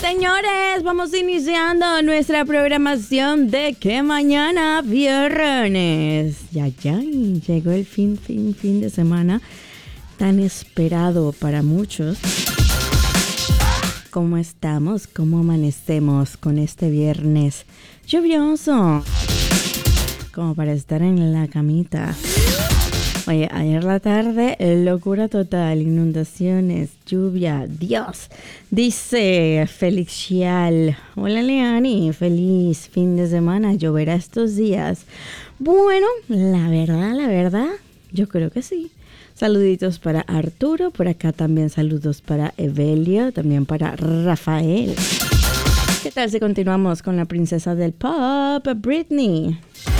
Señores, vamos iniciando nuestra programación de que mañana viernes. Ya, llegó el fin de semana tan esperado para muchos. ¿Cómo estamos? ¿Cómo amanecemos con este viernes lluvioso? Como para estar en la camita. Oye, ayer la tarde, locura total, inundaciones, lluvia, Dios. Dice Félix Chial, hola Leani, feliz fin de semana, lloverá estos días. Bueno, la verdad, yo creo que sí. Saluditos para Arturo, por acá también saludos para Evelio, también para Rafael. ¿Qué tal si continuamos con la princesa del pop, Britney?